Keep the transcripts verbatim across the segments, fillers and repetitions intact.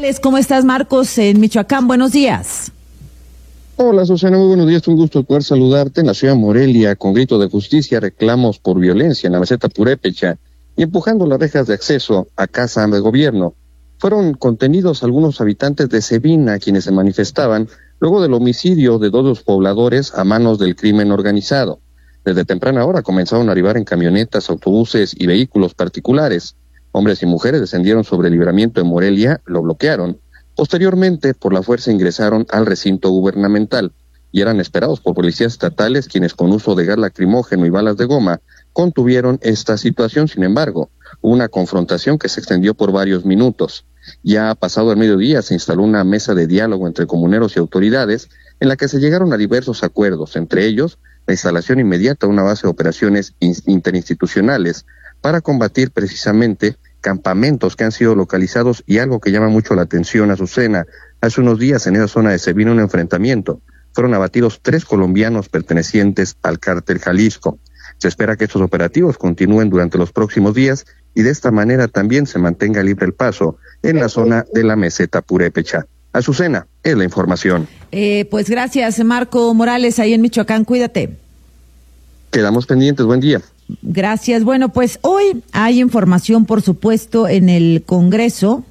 Morales, ¿cómo estás? Marcos, en Michoacán, buenos días. Hola, Susana, muy buenos días, un gusto poder saludarte. En la ciudad de Morelia, con grito de justicia, reclamos por violencia en la meseta purépecha y empujando las rejas de acceso a casa de gobierno. Fueron contenidos algunos habitantes de Cebina quienes se manifestaban luego del homicidio de dos de los pobladores a manos del crimen organizado. Desde temprana hora comenzaron a arribar en camionetas, autobuses y vehículos particulares. Hombres y mujeres descendieron sobre el libramiento de Morelia, lo bloquearon. Posteriormente, por la fuerza ingresaron al recinto gubernamental y eran esperados por policías estatales quienes con uso de gas lacrimógeno y balas de goma contuvieron esta situación. Sin embargo, hubo una confrontación que se extendió por varios minutos. Ya pasado el mediodía se instaló una mesa de diálogo entre comuneros y autoridades en la que se llegaron a diversos acuerdos, entre ellos la instalación inmediata de una base de operaciones interinstitucionales para combatir precisamente campamentos que han sido localizados y algo que llama mucho la atención, Azucena. Hace unos días en esa zona de Cebina un enfrentamiento. Fueron abatidos tres colombianos pertenecientes al cártel Jalisco. Se espera que estos operativos continúen durante los próximos días y de esta manera también se mantenga libre el paso en la zona de la meseta purépecha. Azucena, es la información. Eh, pues gracias, Marco Morales, ahí en Michoacán, cuídate. Quedamos pendientes, buen día. Gracias. Bueno, pues hoy hay información, por supuesto, en el Congreso,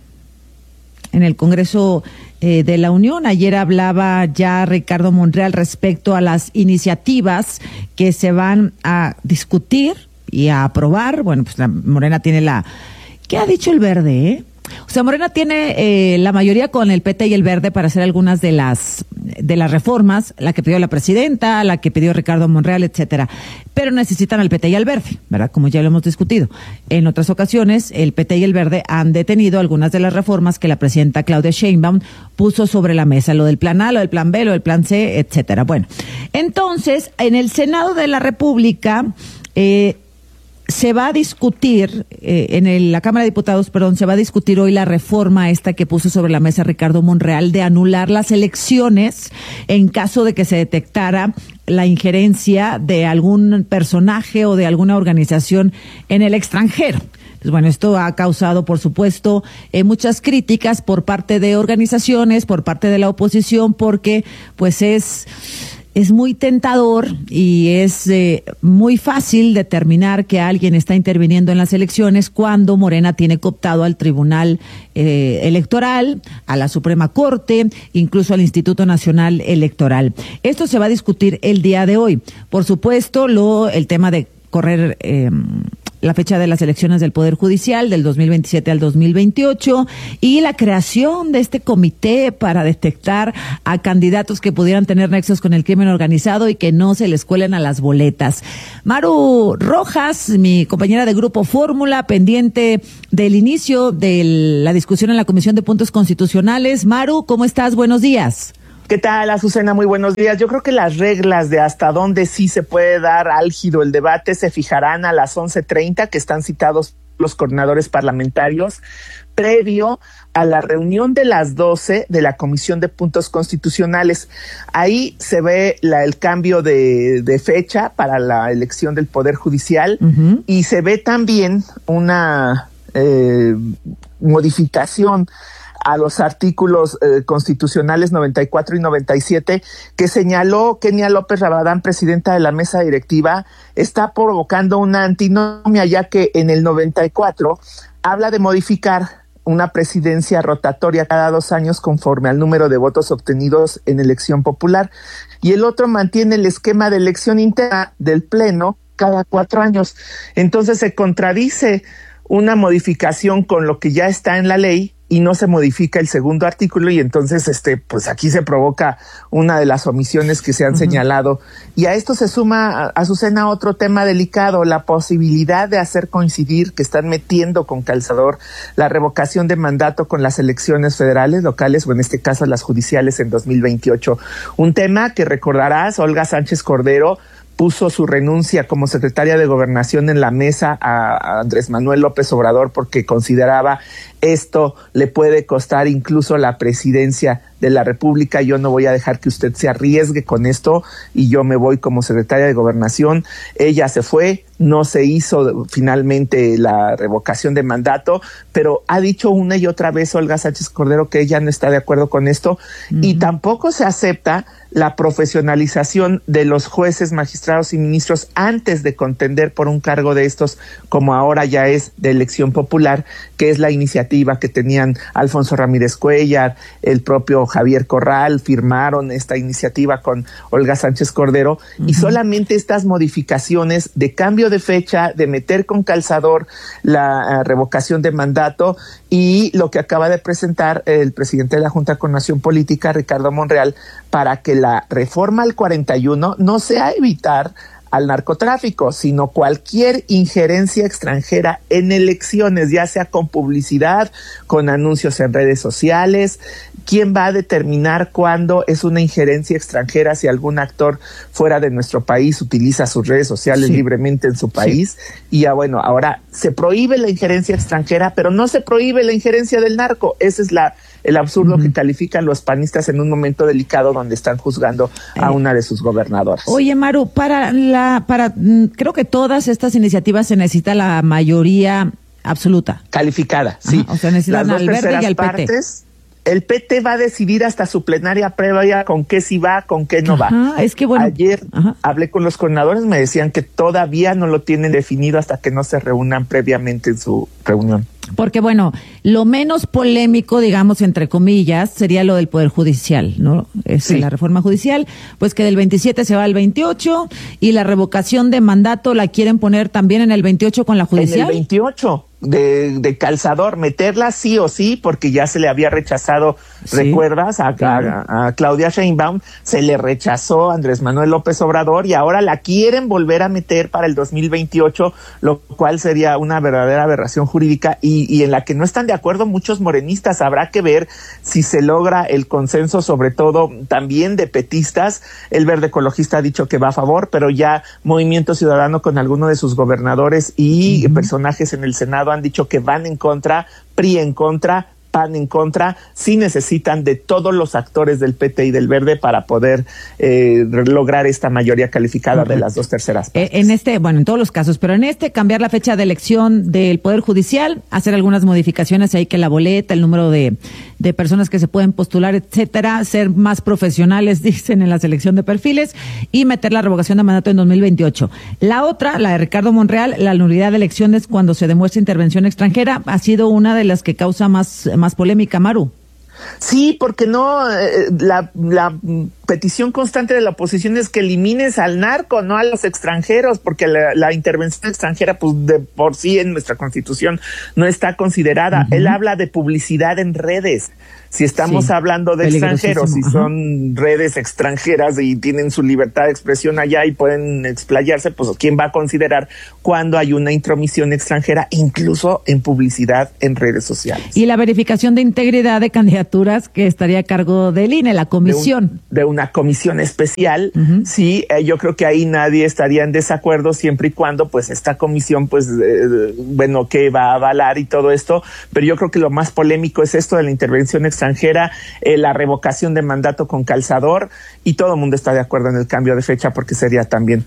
en el Congreso eh, de la Unión. Ayer hablaba ya Ricardo Monreal respecto a las iniciativas que se van a discutir y a aprobar. Bueno, pues la Morena tiene la... ¿Qué ha dicho el Verde, eh? O sea, Morena tiene eh, la mayoría con el P T y el Verde para hacer algunas de las de las reformas, la que pidió la presidenta, la que pidió Ricardo Monreal, etcétera. Pero necesitan al P T y al Verde, ¿verdad? Como ya lo hemos discutido. En otras ocasiones, el P T y el Verde han detenido algunas de las reformas que la presidenta Claudia Sheinbaum puso sobre la mesa, lo del plan A, lo del plan B, lo del plan C, etcétera. Bueno, entonces, en el Senado de la República, eh, se va a discutir, eh, en el, la Cámara de Diputados, perdón, se va a discutir hoy la reforma esta que puso sobre la mesa Ricardo Monreal de anular las elecciones en caso de que se detectara la injerencia de algún personaje o de alguna organización en el extranjero. Pues bueno, esto ha causado, por supuesto, eh, muchas críticas por parte de organizaciones, por parte de la oposición, porque pues es... Es muy tentador y es eh, muy fácil determinar que alguien está interviniendo en las elecciones cuando Morena tiene cooptado al Tribunal eh, Electoral, a la Suprema Corte, incluso al Instituto Nacional Electoral. Esto se va a discutir el día de hoy. Por supuesto, lo el tema de correr... Eh, la fecha de las elecciones del Poder Judicial del dos mil veintisiete al dos mil veintiocho y la creación de este comité para detectar a candidatos que pudieran tener nexos con el crimen organizado y que no se les cuelen a las boletas. Maru Rojas, mi compañera de Grupo Fórmula, pendiente del inicio de la discusión en la Comisión de Puntos Constitucionales. Maru, ¿cómo estás? Buenos días. ¿Qué tal, Azucena? Muy buenos días. Yo creo que las reglas de hasta dónde sí se puede dar álgido el debate se fijarán a las once treinta, que están citados los coordinadores parlamentarios, previo a la reunión de las doce de la Comisión de Puntos Constitucionales. Ahí se ve la, el cambio de, de fecha para la elección del Poder Judicial, uh-huh. Y se ve también una eh, modificación a los artículos eh, constitucionales noventa y cuatro y noventa y siete que señaló Kenia López Rabadán, presidenta de la mesa directiva, está provocando una antinomia, ya que en el noventa y cuatro habla de modificar una presidencia rotatoria cada dos años conforme al número de votos obtenidos en elección popular, y el otro mantiene el esquema de elección interna del Pleno cada cuatro años. Entonces se contradice una modificación con lo que ya está en la ley y no se modifica el segundo artículo, y entonces este pues aquí se provoca una de las omisiones que se han uh-huh. señalado. Y a esto se suma, Azucena, otro tema delicado, la posibilidad de hacer coincidir, que están metiendo con calzador, la revocación de mandato con las elecciones federales, locales, o en este caso las judiciales en dos mil veintiocho. Un tema que recordarás, Olga Sánchez Cordero puso su renuncia como secretaria de Gobernación en la mesa a Andrés Manuel López Obrador porque consideraba esto le puede costar incluso la presidencia de la República, yo no voy a dejar que usted se arriesgue con esto y yo me voy como secretaria de Gobernación. Ella se fue, no se hizo finalmente la revocación de mandato, pero ha dicho una y otra vez Olga Sánchez Cordero que ella no está de acuerdo con esto, uh-huh. y tampoco se acepta la profesionalización de los jueces, magistrados y ministros antes de contender por un cargo de estos, como ahora ya es de elección popular, que es la iniciativa que tenían Alfonso Ramírez Cuellar, el propio Javier Corral, firmaron esta iniciativa con Olga Sánchez Cordero, uh-huh. y solamente estas modificaciones de cambio de fecha, de meter con calzador la uh, revocación de mandato y lo que acaba de presentar el presidente de la Junta de Coordinación Política, Ricardo Monreal, para que la reforma al cuarenta y uno no sea evitar al narcotráfico, sino cualquier injerencia extranjera en elecciones, ya sea con publicidad, con anuncios en redes sociales. ¿Quién va a determinar cuándo es una injerencia extranjera si algún actor fuera de nuestro país utiliza sus redes sociales sí. libremente en su país? Sí. Y ya bueno, ahora se prohíbe la injerencia extranjera, pero no se prohíbe la injerencia del narco. Ese es la el absurdo uh-huh. que califican los panistas en un momento delicado donde están juzgando a eh. una de sus gobernadoras. Oye, Maru, para la para creo que todas estas iniciativas se necesita la mayoría absoluta. Calificada, sí. Ajá, o sea, necesitan al Verde y al P T. Partes, el P T va a decidir hasta su plenaria previa con qué sí va, con qué no Ajá, va. Es que bueno. Ayer Ajá. hablé con los coordinadores, me decían que todavía no lo tienen definido hasta que no se reúnan previamente en su reunión. Porque, bueno, lo menos polémico, digamos, entre comillas, sería lo del Poder Judicial, ¿no? Es sí. la reforma judicial, pues que del veintisiete se va al veintiocho y la revocación de mandato la quieren poner también en el veintiocho con la judicial. En el veintiocho. De, de calzador, meterla sí o sí, porque ya se le había rechazado, sí, ¿recuerdas? A, claro. a, a Claudia Sheinbaum, se le rechazó a Andrés Manuel López Obrador y ahora la quieren volver a meter para el dos mil veintiocho, lo cual sería una verdadera aberración jurídica y, y en la que no están de acuerdo muchos morenistas. Habrá que ver si se logra el consenso, sobre todo también de petistas. El Verde Ecologista ha dicho que va a favor, pero ya Movimiento Ciudadano con alguno de sus gobernadores y uh-huh. personajes en el Senado han dicho que van en contra, P R I en contra, P A N en contra. Sí necesitan de todos los actores del P T y del Verde para poder eh, lograr esta mayoría calificada uh-huh. de las dos terceras partes. En este, bueno, en todos los casos, pero en este cambiar la fecha de elección del Poder Judicial, hacer algunas modificaciones ahí, que la boleta, el número de, de personas que se pueden postular, etcétera, ser más profesionales, dicen, en la selección de perfiles y meter la revocación de mandato en dos mil veintiocho. La otra, la de Ricardo Monreal, la nulidad de elecciones cuando se demuestre intervención extranjera, ha sido una de las que causa más más polémica, Maru. Sí, porque no, eh, la, la petición constante de la oposición es que elimines al narco, no a los extranjeros, porque la, la intervención extranjera, pues de por sí en nuestra Constitución no está considerada. Uh-huh. Él habla de publicidad en redes. Si estamos sí, hablando de extranjeros, si son Ajá. redes extranjeras y tienen su libertad de expresión allá y pueden explayarse, pues ¿quién va a considerar cuando hay una intromisión extranjera, incluso en publicidad en redes sociales? Y la verificación de integridad de candidaturas que estaría a cargo del I N E, la comisión. De, un, de una comisión especial, uh-huh. sí, eh, yo creo que ahí nadie estaría en desacuerdo siempre y cuando pues esta comisión, pues, eh, bueno, que va a avalar y todo esto, pero yo creo que lo más polémico es esto de la intervención extranjera. extranjera, eh, la revocación de mandato con calzador, y todo el mundo está de acuerdo en el cambio de fecha porque sería también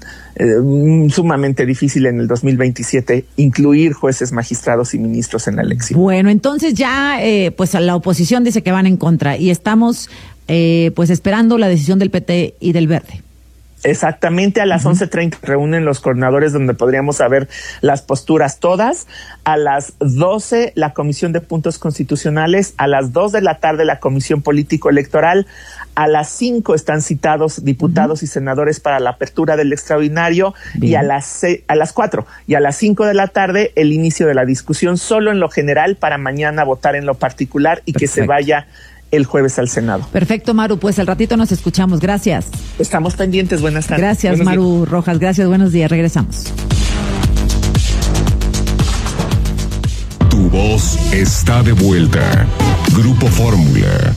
eh, sumamente difícil en el dos mil veintisiete incluir jueces, magistrados y ministros en la elección. Bueno, entonces ya eh, pues la oposición dice que van en contra y estamos eh, pues esperando la decisión del P T y del Verde. Exactamente, a las uh-huh. once treinta reúnen los coordinadores donde podríamos saber las posturas todas. A las doce la Comisión de Puntos Constitucionales, a las dos de la tarde la Comisión Político Electoral, a las cinco están citados diputados uh-huh. y senadores para la apertura del extraordinario. Bien. y a las seis, a las cuatro y a las cinco de la tarde el inicio de la discusión solo en lo general para mañana votar en lo particular y Perfecto. que se vaya el jueves al Senado. Perfecto, Maru, pues al ratito nos escuchamos. Gracias. Estamos pendientes. Buenas tardes. Gracias, buenos Maru días. Rojas. Gracias, buenos días. Regresamos. Tu voz está de vuelta. Grupo Fórmula.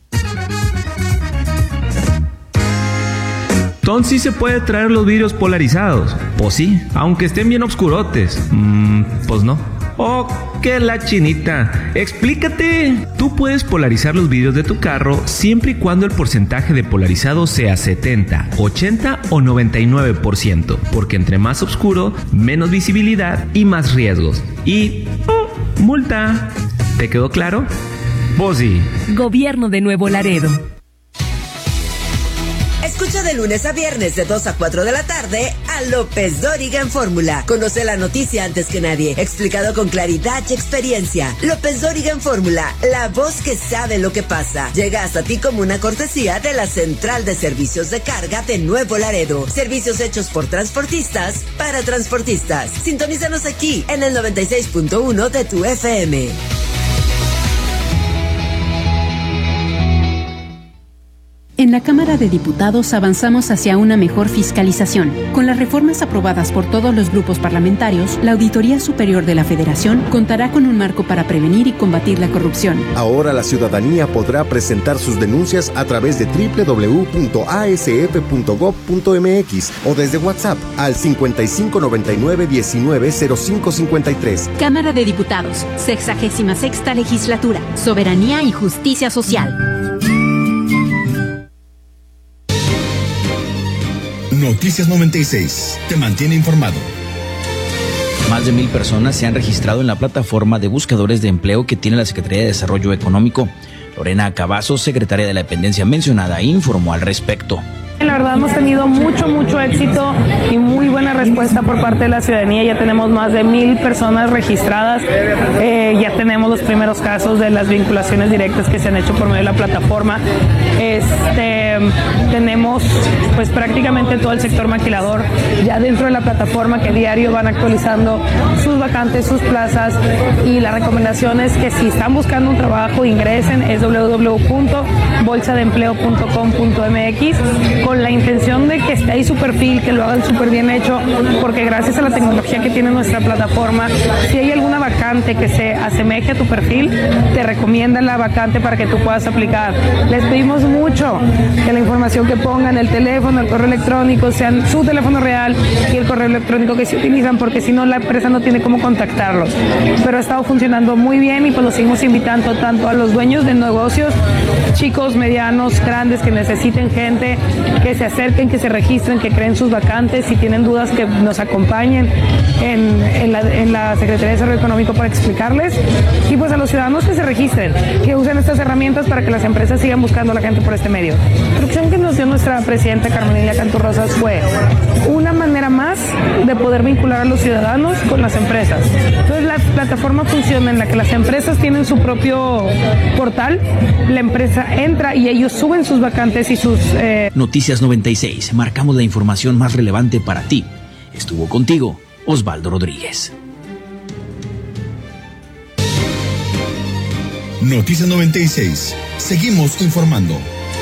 Entonces sí se puede traer los vidrios polarizados. Pues sí, aunque estén bien oscurotes. Mm, pues no. Oh, que la chinita. Explícate. Tú puedes polarizar los vidrios de tu carro siempre y cuando el porcentaje de polarizado sea setenta, ochenta o noventa y nueve por ciento, porque entre más oscuro, menos visibilidad y más riesgos. Y oh, multa. ¿Te quedó claro? Bosi. Gobierno de Nuevo Laredo. Escucha de lunes a viernes de dos a cuatro de la tarde a López Dóriga en Fórmula. Conoce la noticia antes que nadie, explicado con claridad y experiencia. López Dóriga en Fórmula, la voz que sabe lo que pasa. Llega hasta ti como una cortesía de la Central de Servicios de Carga de Nuevo Laredo. Servicios hechos por transportistas para transportistas. Sintonízanos aquí en el noventa y seis punto uno de tu F M. En la Cámara de Diputados avanzamos hacia una mejor fiscalización. Con las reformas aprobadas por todos los grupos parlamentarios, la Auditoría Superior de la Federación contará con un marco para prevenir y combatir la corrupción. Ahora la ciudadanía podrá presentar sus denuncias a través de doble u doble u doble u punto a s f punto gob punto m x o desde WhatsApp al cincuenta y cinco noventa y nueve diecinueve cero cinco cincuenta y tres. Cámara de Diputados, sexagésima sexta legislatura, soberanía y justicia social. Noticias noventa y seis te mantiene informado. Más de mil personas se han registrado en la plataforma de buscadores de empleo que tiene la Secretaría de Desarrollo Económico. Lorena Cavazos, secretaria de la dependencia mencionada, informó al respecto. La verdad hemos tenido mucho, mucho éxito y muy buena respuesta por parte de la ciudadanía. Ya tenemos más de mil personas registradas. Eh, ya tenemos los primeros casos de las vinculaciones directas que se han hecho por medio de la plataforma. Este, tenemos pues prácticamente todo el sector maquilador ya dentro de la plataforma, que diario van actualizando sus vacantes, sus plazas, y la recomendación es que si están buscando un trabajo ingresen, es doble u doble u doble u punto bolsa de empleo punto com punto m x, con la intención de que esté ahí su perfil, que lo hagan súper bien hecho, porque gracias a la tecnología que tiene nuestra plataforma, si hay alguna vacante que se asemeje a tu perfil, te recomiendan la vacante para que tú puedas aplicar. Les pedimos mucho que la información que pongan, el teléfono, el correo electrónico, sean su teléfono real y el correo electrónico que se utilizan, porque si no la empresa no tiene cómo contactarlos. Pero ha estado funcionando muy bien y pues los seguimos invitando tanto a los dueños de negocios, chicos, medianos, grandes, que necesiten gente, que se acerquen, que se registren, que creen sus vacantes. Si tienen dudas, que nos acompañen en, en, la, en la Secretaría de Desarrollo Económico para explicarles. Y pues a los ciudadanos que se registren, que usen estas herramientas para que las empresas sigan buscando a la gente por este medio. La instrucción que nos dio nuestra presidenta Carmen Canto Rosas fue una manera más de poder vincular a los ciudadanos con las empresas. Entonces la plataforma funciona en la que las empresas tienen su propio portal, la empresa entra y ellos suben sus vacantes y sus... Eh... Noticias noventa y seis, marcamos la información más relevante para ti. Estuvo contigo Osvaldo Rodríguez. Noticias noventa y seis, seguimos informando.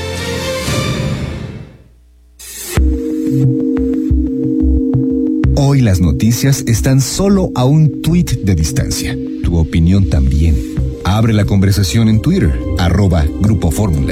Hoy las noticias están solo a un tuit de distancia. Tu opinión también. Abre la conversación en Twitter, arroba Grupo Fórmula.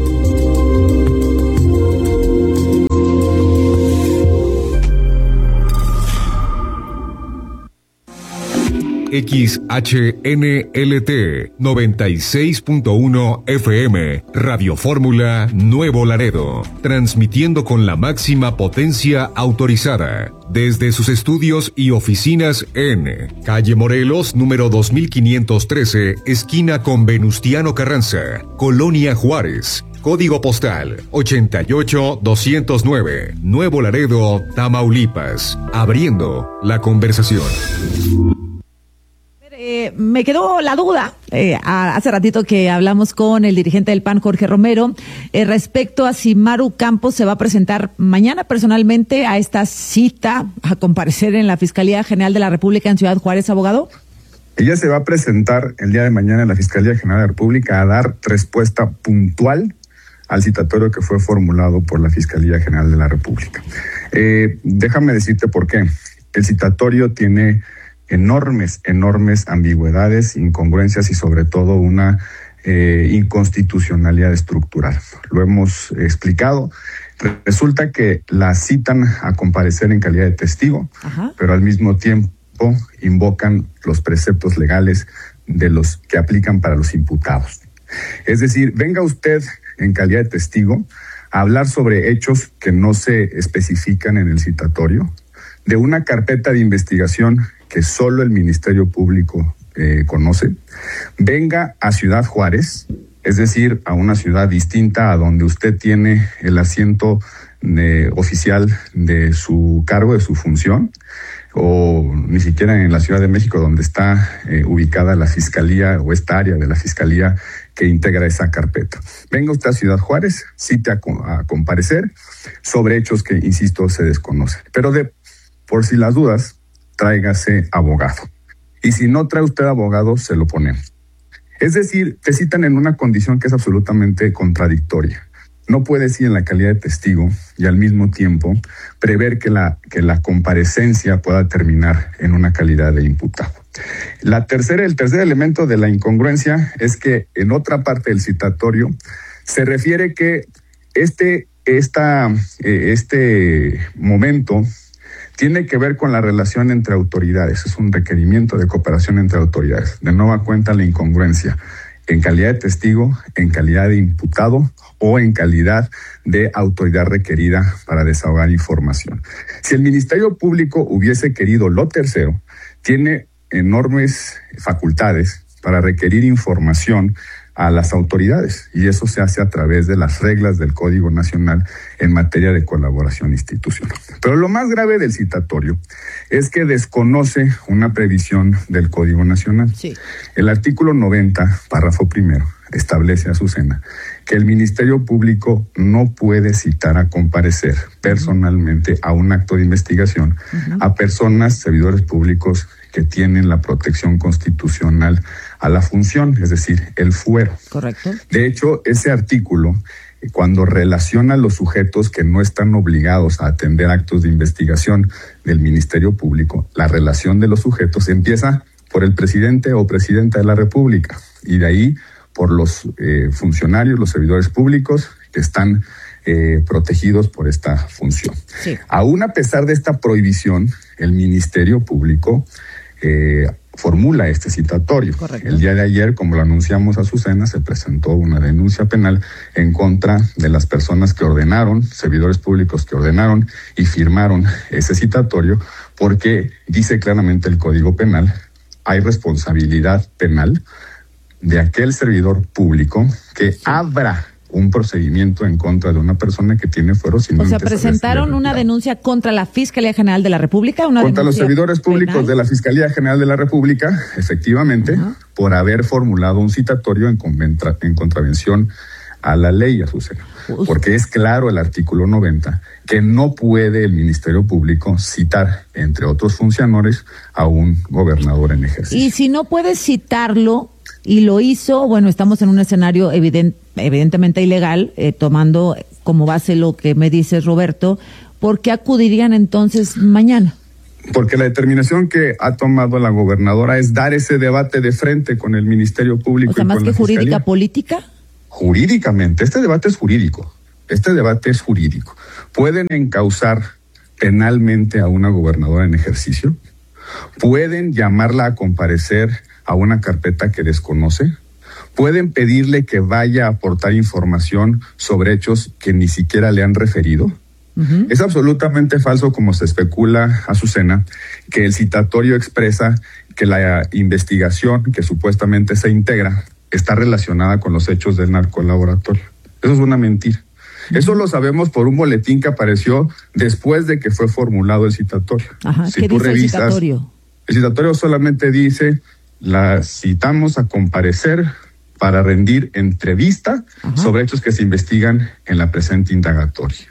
X H N L T noventa y seis punto uno F M, Radio Fórmula Nuevo Laredo, transmitiendo con la máxima potencia autorizada desde sus estudios y oficinas en Calle Morelos, número dos mil quinientos trece, esquina con Venustiano Carranza, Colonia Juárez. Código postal ochenta y ocho doscientos nueve, Nuevo Laredo, Tamaulipas. Abriendo la conversación. Eh, me quedó la duda, eh, hace ratito que hablamos con el dirigente del P A N, Jorge Romero, eh, respecto a si Maru Campos se va a presentar mañana personalmente a esta cita, a comparecer en la Fiscalía General de la República en Ciudad Juárez, abogado. Ella se va a presentar el día de mañana en la Fiscalía General de la República a dar respuesta puntual al citatorio que fue formulado por la Fiscalía General de la República. Eh, déjame decirte por qué. El citatorio tiene enormes, enormes ambigüedades, incongruencias y sobre todo una eh, inconstitucionalidad estructural. Lo hemos explicado. Resulta que la citan a comparecer en calidad de testigo, Ajá. pero al mismo tiempo tiempo invocan los preceptos legales de los que aplican para los imputados. Es decir, venga usted en calidad de testigo a hablar sobre hechos que no se especifican en el citatorio, de una carpeta de investigación que solo el Ministerio Público eh, conoce. Venga a Ciudad Juárez, es decir, a una ciudad distinta a donde usted tiene el asiento de, oficial de su cargo, de su función, o ni siquiera en la Ciudad de México, donde está eh, ubicada la Fiscalía o esta área de la Fiscalía que integra esa carpeta. Venga usted a Ciudad Juárez, cite a, a comparecer sobre hechos que, insisto, se desconocen. Pero de, por si las dudas, tráigase abogado. Y si no trae usted abogado, se lo ponemos. Es decir, te citan en una condición que es absolutamente contradictoria. No puedes ir en la calidad de testigo y al mismo tiempo prever que la, que la comparecencia pueda terminar en una calidad de imputado. La tercera, el tercer elemento de la incongruencia es que en otra parte del citatorio se refiere que este, esta, eh, este momento tiene que ver con la relación entre autoridades. Es un requerimiento de cooperación entre autoridades. De nueva cuenta la incongruencia en calidad de testigo, en calidad de imputado o en calidad de autoridad requerida para desahogar información. Si el Ministerio Público hubiese querido lo tercero, tiene enormes facultades para requerir información a las autoridades, y eso se hace a través de las reglas del Código Nacional en materia de colaboración institucional. Pero lo más grave del citatorio es que desconoce una previsión del Código Nacional. Sí. El artículo noventa, párrafo primero, establece, Azucena, que el Ministerio Público no puede citar a comparecer personalmente a un acto de investigación uh-huh. a personas, servidores públicos que tienen la protección constitucional a la función, es decir, el fuero. Correcto. De hecho, ese artículo, cuando relaciona a los sujetos que no están obligados a atender actos de investigación del Ministerio Público, la relación de los sujetos empieza por el presidente o presidenta de la República y de ahí por los eh, funcionarios, los servidores públicos que están eh, protegidos por esta función. Sí. Aún a pesar de esta prohibición, el Ministerio Público eh, formula este citatorio. Correcto. El día de ayer, como lo anunciamos, Azucena, se presentó una denuncia penal en contra de las personas que ordenaron, servidores públicos que ordenaron y firmaron ese citatorio, porque dice claramente el Código Penal, hay responsabilidad penal de aquel servidor público que abra un procedimiento en contra de una persona que tiene fuero sin O sea, presentaron una denuncia contra la Fiscalía General de la República, una contra los servidores públicos penal. de la Fiscalía General de la República, efectivamente, uh-huh. por haber formulado un citatorio en, contra, en contravención a la ley, Azucena. Uh-huh. Porque es claro el artículo noventa que no puede el Ministerio Público citar, entre otros funcionarios, a un gobernador en ejercicio. Y si no puede citarlo, y lo hizo, bueno, estamos en un escenario evident, evidentemente ilegal, eh, tomando como base lo que me dice Roberto, ¿por qué acudirían entonces mañana? Porque la determinación que ha tomado la gobernadora es dar ese debate de frente con el Ministerio Público. O sea, y más con que la jurídica, Fiscalía. política. Jurídicamente, este debate es jurídico, este debate es jurídico. ¿Pueden encausar penalmente a una gobernadora en ejercicio? ¿Pueden llamarla a comparecer a una carpeta que desconoce? ¿Pueden pedirle que vaya a aportar información sobre hechos que ni siquiera le han referido? Uh-huh. Es absolutamente falso, como se especula, Azucena, que el citatorio expresa que la investigación que supuestamente se integra está relacionada con los hechos del narcolaboratorio. Eso es una mentira. Uh-huh. Eso lo sabemos por un boletín que apareció después de que fue formulado el citatorio. Ajá. Si ¿Qué tú dice revisas, el citatorio? El citatorio solamente dice: la citamos a comparecer para rendir entrevista Ajá. sobre hechos que se investigan en la presente indagatoria.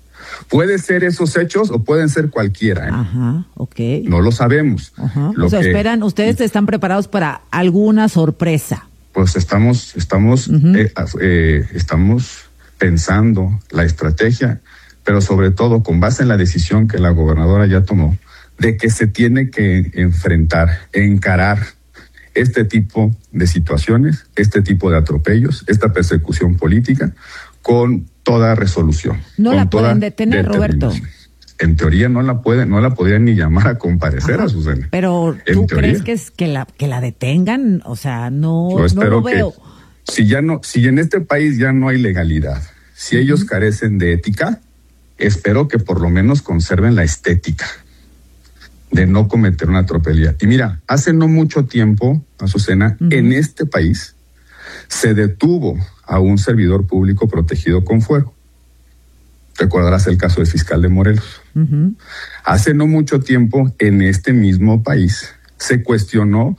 Puede ser esos hechos o pueden ser cualquiera. ¿eh? Ajá, ok. No lo sabemos. Ajá. Lo o sea, que, esperan, ustedes están preparados para alguna sorpresa. Pues estamos, estamos, uh-huh. eh, eh, estamos pensando la estrategia, pero sobre todo con base en la decisión que la gobernadora ya tomó, de que se tiene que enfrentar, encarar este tipo de situaciones, este tipo de atropellos, esta persecución política, con toda resolución. No la pueden detener, Roberto. en teoría no la pueden, no la podrían ni llamar a comparecer. Ajá. Azucena. Pero ¿tú crees que es que la que la detengan? O sea, no, Yo espero no lo veo. Que si ya no, si en este país ya no hay legalidad, si uh-huh. ellos carecen de ética, espero que por lo menos conserven la estética de no cometer una tropelía. Y mira, hace no mucho tiempo, Azucena, uh-huh. en este país se detuvo a un servidor público protegido con fuero. Recordarás el caso del fiscal de Morelos. Uh-huh. Hace no mucho tiempo, en este mismo país, se cuestionó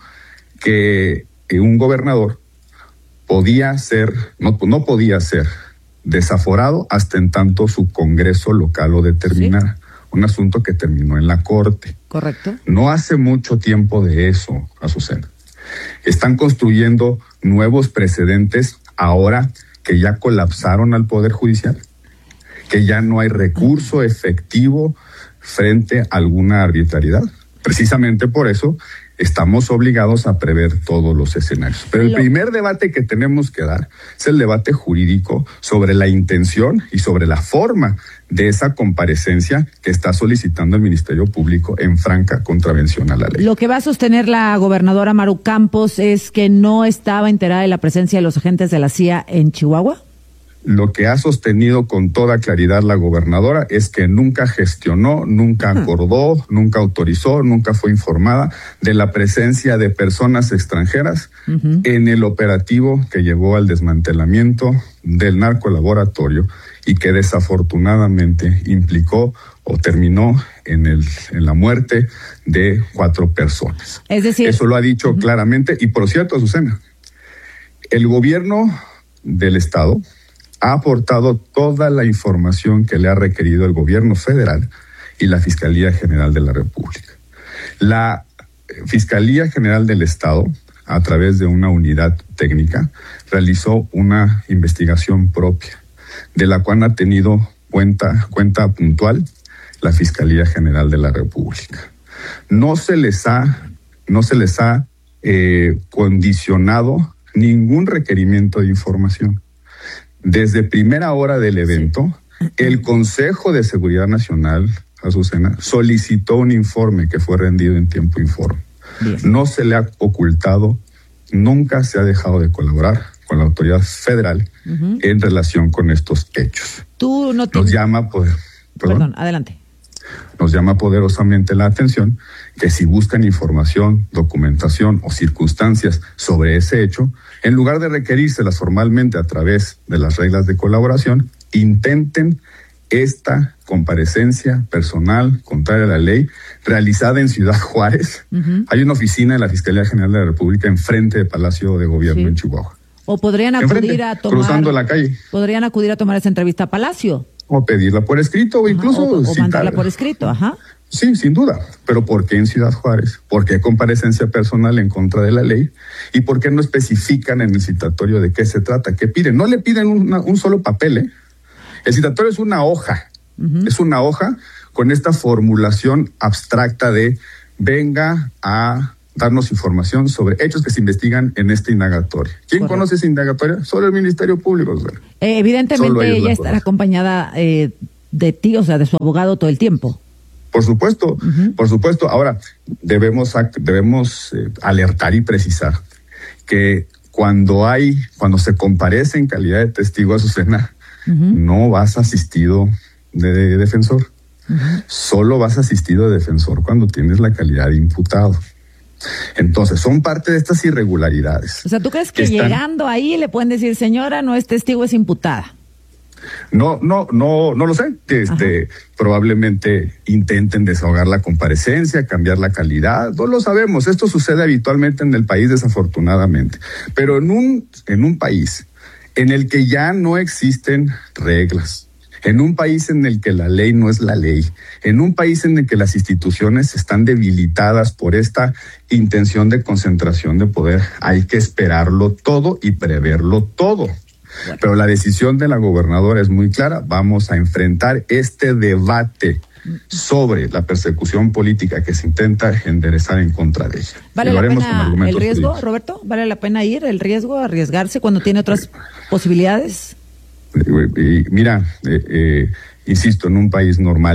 que un gobernador podía ser, no, no podía ser desaforado hasta en tanto su congreso local lo determinara. Sí. Un asunto que terminó en la corte. Correcto. No hace mucho tiempo de eso, Azucena. Están construyendo nuevos precedentes ahora que ya colapsaron al Poder Judicial, que ya no hay recurso efectivo frente a alguna arbitrariedad. Precisamente por eso estamos obligados a prever todos los escenarios. Pero el primer debate que tenemos que dar es el debate jurídico sobre la intención y sobre la forma de esa comparecencia que está solicitando el Ministerio Público en franca contravención a la ley. Lo que va a sostener la gobernadora Maru Campos es que no estaba enterada de la presencia de los agentes de la C I A en Chihuahua. Lo que ha sostenido con toda claridad la gobernadora es que nunca gestionó, nunca acordó, nunca autorizó, nunca fue informada de la presencia de personas extranjeras uh-huh. en el operativo que llevó al desmantelamiento del narcolaboratorio y que desafortunadamente implicó o terminó en, el, en la muerte de cuatro personas. Es decir, eso lo ha dicho uh-huh. claramente. Y por cierto, Azucena, el gobierno del Estado ha aportado toda la información que le ha requerido el gobierno federal y la Fiscalía General de la República. La Fiscalía General del Estado, a través de una unidad técnica, realizó una investigación propia, de la cual ha tenido cuenta, cuenta puntual la Fiscalía General de la República. No se les ha, no se les ha eh, condicionado ningún requerimiento de información. Desde primera hora del evento, sí. el Consejo de Seguridad Nacional, Azucena, solicitó un informe que fue rendido en tiempo informe. Bien. No se le ha ocultado, nunca se ha dejado de colaborar con la autoridad federal uh-huh. en relación con estos hechos. Tú no te... Nos llama poder... Perdón, Perdón, adelante. Nos llama poderosamente la atención que si buscan información, documentación o circunstancias sobre ese hecho, en lugar de requerírselas formalmente a través de las reglas de colaboración, intenten esta comparecencia personal contraria a la ley realizada en Ciudad Juárez. Uh-huh. Hay una oficina de la Fiscalía General de la República enfrente del Palacio de Gobierno sí. en Chihuahua. O podrían acudir enfrente, a tomar... cruzando la calle. Podrían acudir a tomar esa entrevista a Palacio. O pedirla por escrito o incluso... Ajá, o, o mandarla citarla. por escrito, ajá. Sí, sin duda. Pero ¿por qué en Ciudad Juárez? ¿Por qué comparecencia personal en contra de la ley? ¿Y por qué no especifican en el citatorio de qué se trata? ¿Qué piden? No le piden una, un solo papel, ¿eh? El citatorio es una hoja. Uh-huh. Es una hoja con esta formulación abstracta de venga a darnos información sobre hechos que se investigan en esta indagatoria. ¿Quién Correcto. Conoce esa indagatoria? Solo el Ministerio Público. Eh, evidentemente ella estará acompañada eh, de ti, o sea, de su abogado todo el tiempo. Por supuesto, uh-huh. por supuesto. Ahora, debemos, debemos eh, alertar y precisar que cuando hay, cuando se comparece en calidad de testigo, Azucena, uh-huh. no vas asistido de, de defensor. Uh-huh. Solo vas asistido de defensor cuando tienes la calidad de imputado. Entonces, son parte de estas irregularidades. O sea, ¿tú crees que, que están... llegando ahí le pueden decir, señora, no es testigo, es imputada? No, no, no, no lo sé. Este, probablemente intenten desahogar la comparecencia, cambiar la calidad. No lo sabemos. Esto sucede habitualmente en el país, desafortunadamente. Pero en un, en un país en el que ya no existen reglas, en un país en el que la ley no es la ley, en un país en el que las instituciones están debilitadas por esta intención de concentración de poder, hay que esperarlo todo y preverlo todo. Bueno. Pero la decisión de la gobernadora es muy clara. Vamos a enfrentar este debate sobre la persecución política que se intenta enderezar en contra de ella. ¿Vale la pena el riesgo, jurídicos. Roberto? ¿Vale la pena ir, el riesgo, arriesgarse cuando tiene otras posibilidades? Mira, eh, eh, insisto, en un país normal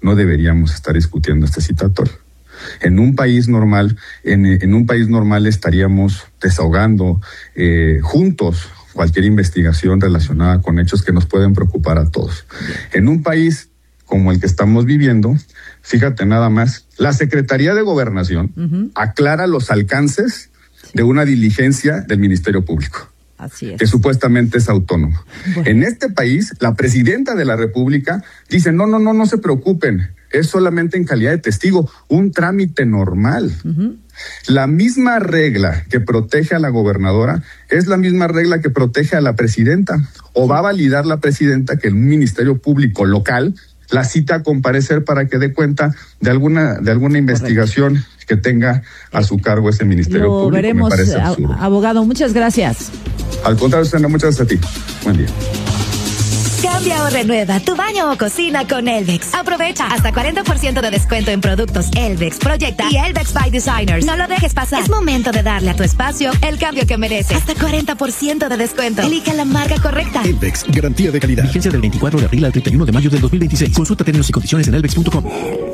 no deberíamos estar discutiendo este citatorio. En un país normal, en, en un país normal estaríamos desahogando eh, juntos cualquier investigación relacionada con hechos que nos pueden preocupar a todos. En un país como el que estamos viviendo, fíjate nada más, la Secretaría de Gobernación uh-huh. aclara los alcances de una diligencia del Ministerio Público. Así es. Que supuestamente es autónomo. Bueno. En este país, la presidenta de la República dice, no, no, no, no se preocupen, es solamente en calidad de testigo, un trámite normal. Uh-huh. La misma regla que protege a la gobernadora es la misma regla que protege a la presidenta. O va a validar la presidenta que un ministerio público local la cita a comparecer para que dé cuenta de alguna de alguna investigación Correcto. Que tenga a su cargo ese ministerio Lo público. Veremos, me parece absurdo. Abogado, muchas gracias. Al contrario, Susana, muchas gracias a ti. Buen día. Cambia o renueva tu baño o cocina con Elvex. Aprovecha hasta cuarenta por ciento de descuento en productos Elvex, Proyecta y Elvex by Designers. No lo dejes pasar. Es momento de darle a tu espacio el cambio que merece. Hasta cuarenta por ciento de descuento. Elija la marca correcta. Elvex, garantía de calidad. Vigencia del veinticuatro de abril al treinta y uno de mayo del dos mil veintiséis. Consulta términos y condiciones en elvex punto com.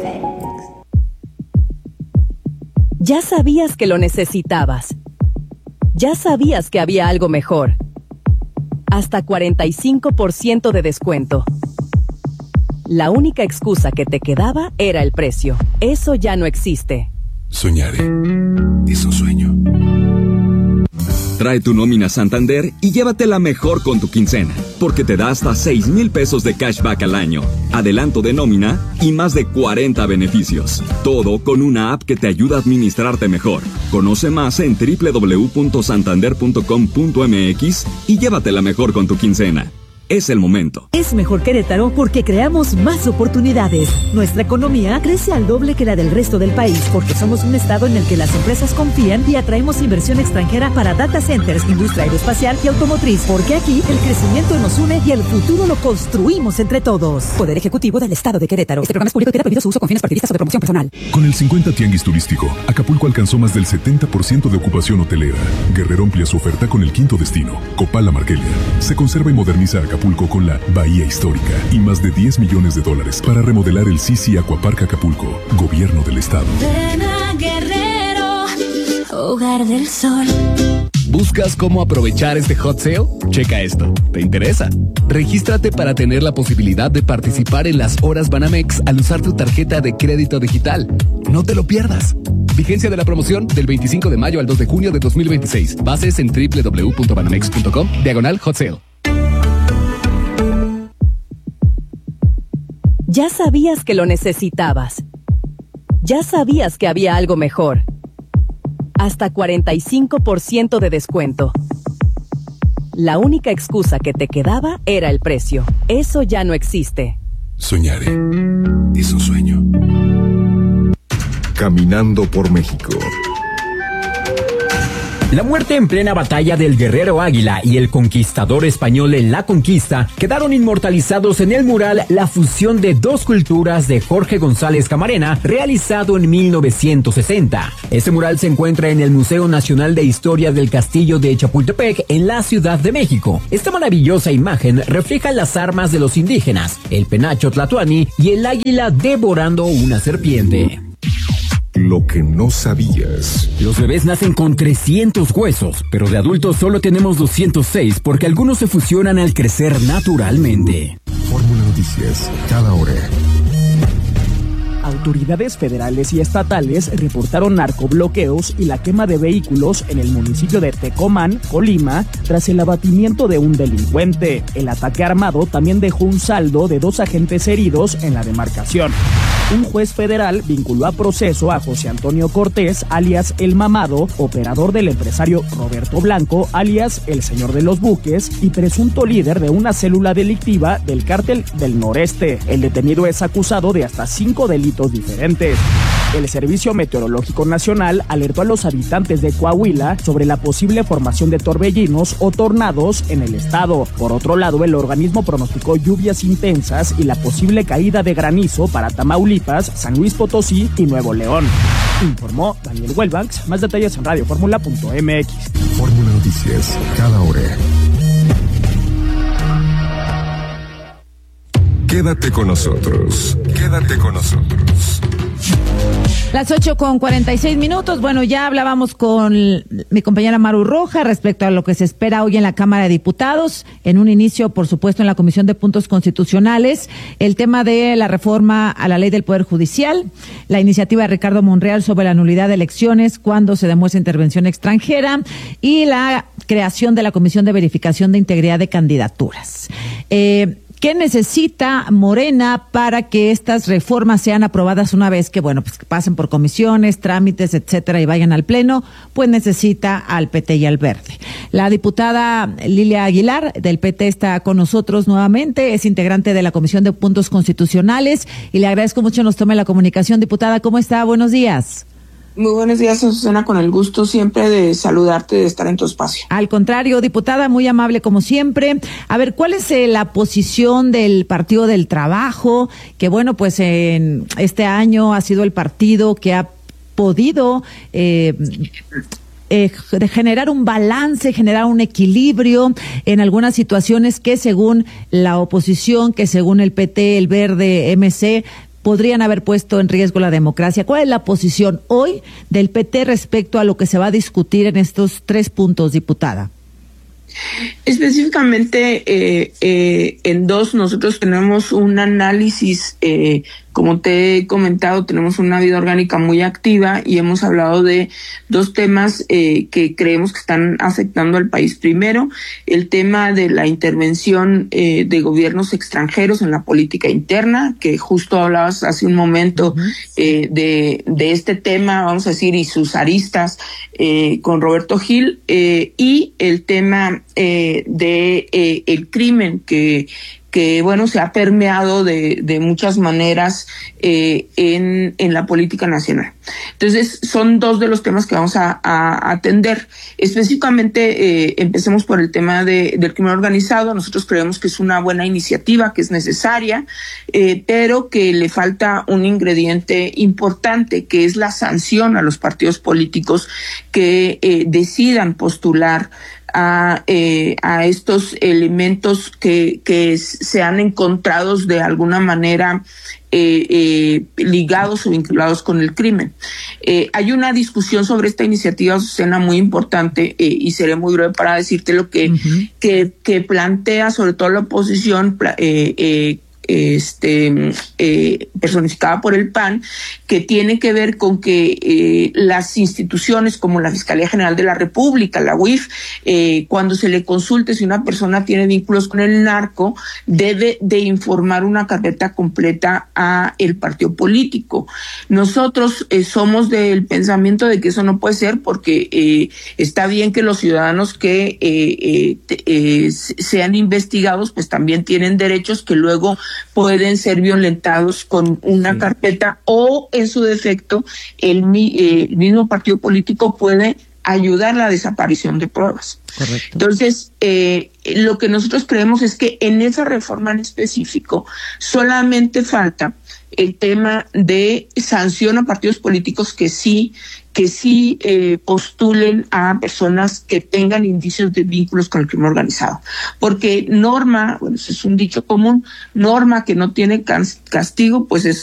Ya sabías que lo necesitabas. Ya sabías que había algo mejor. Hasta cuarenta y cinco por ciento de descuento. La única excusa que te quedaba era el precio. Eso ya no existe. Soñaré. Es un sueño. Trae tu nómina Santander y llévatela mejor con tu quincena, porque te da hasta seis mil pesos de cashback al año, adelanto de nómina y más de cuarenta beneficios. Todo con una app que te ayuda a administrarte mejor. Conoce más en doble u doble u doble u punto santander punto com punto m x y llévatela mejor con tu quincena. Es el momento. Es mejor Querétaro porque creamos más oportunidades. Nuestra economía crece al doble que la del resto del país porque somos un estado en el que las empresas confían y atraemos inversión extranjera para data centers, industria aeroespacial y automotriz. Porque aquí el crecimiento nos une y el futuro lo construimos entre todos. Poder Ejecutivo del Estado de Querétaro. Este programa es público y queda prohibido su uso con fines partidistas o de promoción personal. Con el cincuenta Tianguis Turístico, Acapulco alcanzó más del setenta por ciento de ocupación hotelera. Guerrero amplía su oferta con el quinto destino, Copala Marquelia. Se conserva y moderniza Acapulco Acapulco con la Bahía Histórica y más de diez millones de dólares para remodelar el Sisi Aquapark Acapulco, Gobierno del Estado. Ven a Guerrero, hogar del sol. ¿Buscas cómo aprovechar este hot sale? Checa esto. ¿Te interesa? Regístrate para tener la posibilidad de participar en las horas Banamex al usar tu tarjeta de crédito digital. No te lo pierdas. Vigencia de la promoción del veinticinco de mayo al dos de junio de dos mil veintiséis. Bases en doble u doble u doble u punto banamex punto com, diagonal hot sale. Ya sabías que lo necesitabas. Ya sabías que había algo mejor. Hasta cuarenta y cinco por ciento de descuento. La única excusa que te quedaba era el precio. Eso ya no existe. Soñaré. Es un sueño. Caminando por México. La muerte en plena batalla del guerrero Águila y el conquistador español en la conquista quedaron inmortalizados en el mural La fusión de dos culturas de Jorge González Camarena, realizado en mil novecientos sesenta. Este mural se encuentra en el Museo Nacional de Historia del Castillo de Chapultepec, en la Ciudad de México. Esta maravillosa imagen refleja las armas de los indígenas, el penacho tlatoani y el águila devorando una serpiente. Lo que no sabías. Los bebés nacen con trescientos huesos, pero de adultos solo tenemos doscientos seis porque algunos se fusionan al crecer naturalmente. Fórmula Noticias, cada hora. Autoridades federales y estatales reportaron narcobloqueos y la quema de vehículos en el municipio de Tecomán, Colima, tras el abatimiento de un delincuente. El ataque armado también dejó un saldo de dos agentes heridos en la demarcación. Un juez federal vinculó a proceso a José Antonio Cortés, alias El Mamado, operador del empresario Roberto Blanco, alias El Señor de los Buques, y presunto líder de una célula delictiva del Cártel del Noreste. El detenido es acusado de hasta cinco delitos diferentes. El Servicio Meteorológico Nacional alertó a los habitantes de Coahuila sobre la posible formación de torbellinos o tornados en el estado. Por otro lado, el organismo pronosticó lluvias intensas y la posible caída de granizo para Tamaulipas, San Luis Potosí y Nuevo León. Informó Daniel Welbanks. Más detalles en radio fórmula punto m x. Fórmula Noticias, cada hora. Quédate con nosotros. Quédate con nosotros. Las ocho con cuarenta y seis minutos. Bueno, ya hablábamos con mi compañera Maru Roja respecto a lo que se espera hoy en la Cámara de Diputados. En un inicio, por supuesto, en la Comisión de Puntos Constitucionales, el tema de la reforma a la Ley del Poder Judicial, la iniciativa de Ricardo Monreal sobre la nulidad de elecciones cuando se demuestra intervención extranjera y la creación de la Comisión de Verificación de Integridad de Candidaturas. Eh, ¿Qué necesita Morena para que estas reformas sean aprobadas una vez que, bueno, pues que pasen por comisiones, trámites, etcétera, y vayan al Pleno? Pues necesita al P T y al Verde. La diputada Lilia Aguilar del P T está con nosotros nuevamente, es integrante de la Comisión de Puntos Constitucionales y le agradezco mucho que nos tome la comunicación. Diputada, ¿cómo está? Buenos días. Muy buenos días, Susana, con el gusto siempre de saludarte, de estar en tu espacio. Al contrario, diputada, muy amable como siempre. A ver, ¿cuál es eh, la posición del Partido del Trabajo? Que bueno, pues en este año ha sido el partido que ha podido eh, eh, generar un balance, generar un equilibrio en algunas situaciones que según la oposición, que según el P T, el Verde, M C, podrían haber puesto en riesgo la democracia. ¿Cuál es la posición hoy del P T respecto a lo que se va a discutir en estos tres puntos, diputada? Específicamente eh, eh, en dos, nosotros tenemos un análisis, eh, como te he comentado, tenemos una vida orgánica muy activa y hemos hablado de dos temas eh, que creemos que están afectando al país. Primero, el tema de la intervención eh, de gobiernos extranjeros en la política interna, que justo hablabas hace un momento eh, de, de este tema, vamos a decir, y sus aristas eh, con Roberto Gil, eh, y el tema eh, de eh, el crimen que que bueno se ha permeado de, de muchas maneras eh, en, en la política nacional. Entonces son dos de los temas que vamos a, a atender. Específicamente eh, empecemos por el tema de, del crimen organizado. Nosotros creemos que es una buena iniciativa, que es necesaria, eh, pero que le falta un ingrediente importante, que es la sanción a los partidos políticos que eh, decidan postular a, eh, a estos elementos que, que se han encontrado de alguna manera eh, eh, ligados o vinculados con el crimen. Eh, hay una discusión sobre esta iniciativa, Susana, muy importante, eh, y seré muy breve para decirte lo que, uh-huh. que, que plantea sobre todo la oposición, eh, eh, este eh, personificada por el P A N, que tiene que ver con que eh, las instituciones como la Fiscalía General de la República, la U I F, eh, cuando se le consulte si una persona tiene vínculos con el narco, debe de informar una carpeta completa a el partido político. Nosotros eh, somos del pensamiento de que eso no puede ser, porque eh, está bien que los ciudadanos que eh, eh, eh, sean investigados pues también tienen derechos que luego pueden ser violentados con una sí. carpeta, o en su defecto el, eh, el mismo partido político puede ayudar a la desaparición de pruebas. Correcto. Entonces, eh, lo que nosotros creemos es que en esa reforma en específico solamente falta el tema de sanción a partidos políticos que sí que sí eh, postulen a personas que tengan indicios de vínculos con el crimen organizado. Porque norma, bueno, eso es un dicho común, norma que no tiene castigo, pues es